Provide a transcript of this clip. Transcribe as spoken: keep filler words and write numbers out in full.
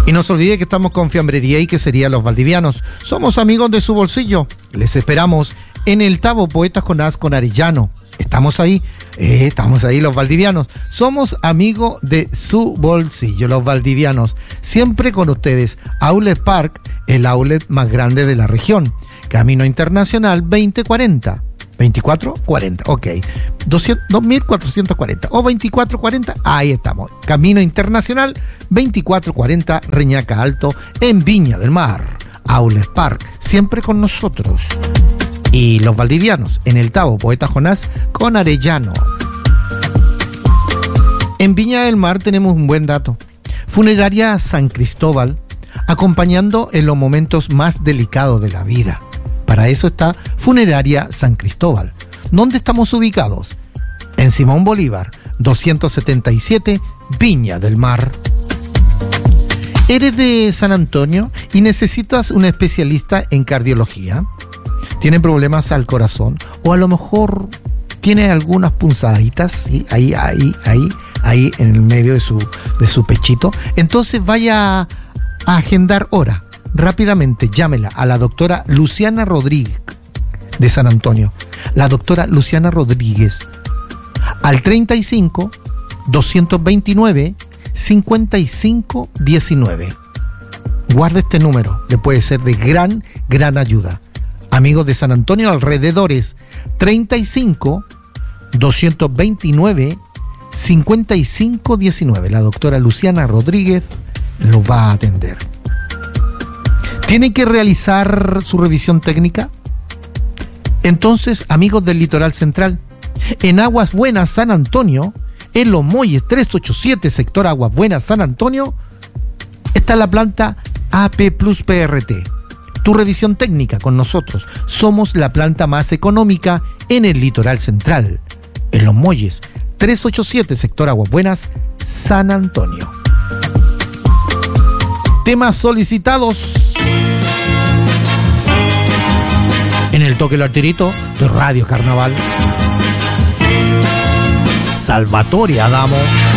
Y no se olvide que estamos con Fiambrería y que sería Los Valdivianos. Somos amigos de su bolsillo. Les esperamos en el Tabo Poetas con As con Arellano. Estamos ahí, eh, estamos ahí Los Valdivianos. Somos amigos de su bolsillo, Los Valdivianos. Siempre con ustedes. Outlet Park, el outlet más grande de la región. Camino Internacional veinte cuarenta. veinticuatro cuarenta, ok. dos mil cuatrocientos cuarenta o veinticuatro cuarenta, ahí estamos. Camino Internacional veinticuatro cuarenta, Reñaca Alto, en Viña del Mar. Outlet Park, siempre con nosotros. Y Los Valdivianos, en el Tabo Poetas Jonás con Arellano. En Viña del Mar tenemos un buen dato. Funeraria San Cristóbal, acompañando en los momentos más delicados de la vida. Para eso está Funeraria San Cristóbal. ¿Dónde estamos ubicados? En Simón Bolívar, doscientos setenta y siete, Viña del Mar. ¿Eres de San Antonio y necesitas un especialista en cardiología? ¿Tiene problemas al corazón? O a lo mejor tiene algunas punzaditas, ¿sí? ahí, ahí, ahí, ahí en el medio de su, de su pechito. Entonces vaya a agendar hora. Rápidamente llámela a la doctora Luciana Rodríguez de San Antonio. La doctora Luciana Rodríguez al treinta y cinco, doscientos veintinueve, cincuenta y cinco diecinueve. Guarde este número, le puede ser de gran, gran ayuda. Amigos de San Antonio, alrededores, treinta y cinco, doscientos veintinueve, cincuenta y cinco diecinueve. La doctora Luciana Rodríguez lo va a atender. ¿Tiene que realizar su revisión técnica? Entonces, amigos del Litoral Central, en Aguas Buenas San Antonio, en Los Muelles trescientos ochenta y siete, sector Aguas Buenas San Antonio, está la planta A P Plus P R T. Tu revisión técnica con nosotros. Somos la planta más económica en el Litoral Central, en Los Muelles trescientos ochenta y siete, sector Aguas Buenas San Antonio. Temas solicitados en el Toque lo Arterito de Radio Carnaval. Salvatore Adamo.